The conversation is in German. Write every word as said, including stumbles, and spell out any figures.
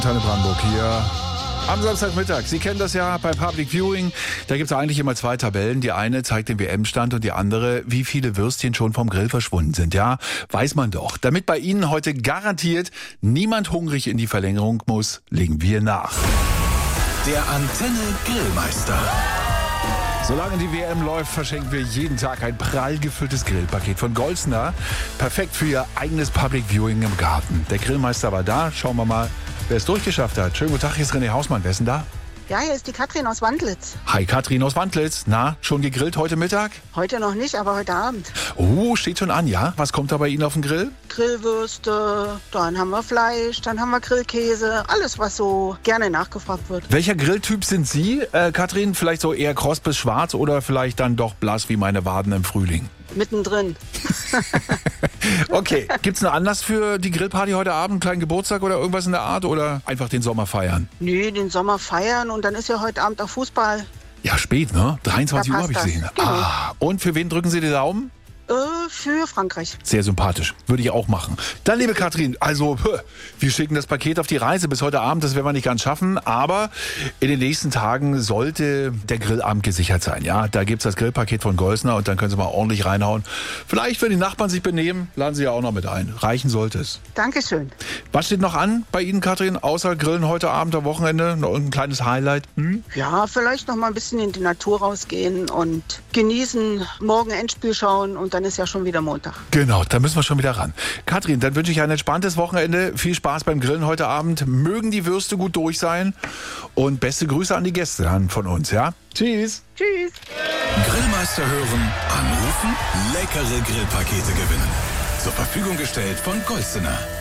Antenne Brandenburg hier am Samstagmittag. Sie kennen das ja bei Public Viewing. Da gibt es eigentlich immer zwei Tabellen. Die eine zeigt den W M-Stand und die andere, wie viele Würstchen schon vom Grill verschwunden sind. Ja, weiß man doch. Damit bei Ihnen heute garantiert niemand hungrig in die Verlängerung muss, legen wir nach. Der Antenne Grillmeister. Solange die W M läuft, verschenken wir jeden Tag ein prall gefülltes Grillpaket von Golsner. Perfekt für Ihr eigenes Public Viewing im Garten. Der Grillmeister war da. Schauen wir mal, wer es durchgeschafft hat. Schönen guten Tag, hier ist René Hausmann. Wer ist denn da? Ja, hier ist die Katrin aus Wandlitz. Hi Katrin aus Wandlitz. Na, schon gegrillt heute Mittag? Heute noch nicht, aber heute Abend. Oh, steht schon an, ja? Was kommt da bei Ihnen auf den Grill? Grillwürste, dann haben wir Fleisch, dann haben wir Grillkäse. Alles, was so gerne nachgefragt wird. Welcher Grilltyp sind Sie, äh, Katrin? Vielleicht so eher kross bis schwarz oder vielleicht dann doch blass wie meine Waden im Frühling? Mittendrin. Okay, gibt's einen Anlass für die Grillparty heute Abend? Einen kleinen Geburtstag oder irgendwas in der Art? Oder einfach den Sommer feiern? Nee, den Sommer feiern und dann ist ja heute Abend auch Fußball. Ja, spät, ne? dreiundzwanzig Da Uhr habe ich passt gesehen. das. Genau. Ah, und für wen drücken Sie die Daumen? Äh, für Frankreich. Sehr sympathisch. Würde ich auch machen. Dann, liebe Katrin, also wir schicken das Paket auf die Reise bis heute Abend. Das werden wir nicht ganz schaffen. Aber in den nächsten Tagen sollte der Grillabend gesichert sein. Ja, da gibt's das Grillpaket von Golsner und dann können Sie mal ordentlich reinhauen. Vielleicht, wenn die Nachbarn sich benehmen, laden Sie ja auch noch mit ein. Reichen sollte es. Dankeschön. Was steht noch an bei Ihnen, Katrin? Außer Grillen heute Abend am Wochenende? Noch ein kleines Highlight? Hm? Ja, vielleicht noch mal ein bisschen in die Natur rausgehen und genießen, morgen Endspiel schauen und dann ist ja schon wieder Montag. Genau, da müssen wir schon wieder ran. Katrin, dann wünsche ich ein entspanntes Wochenende. Viel Spaß beim Grillen heute Abend. Mögen die Würste gut durch sein. Und beste Grüße an die Gäste von uns, ja? Tschüss. Tschüss. Grillmeister hören, anrufen, leckere Grillpakete gewinnen. Zur Verfügung gestellt von Golsner.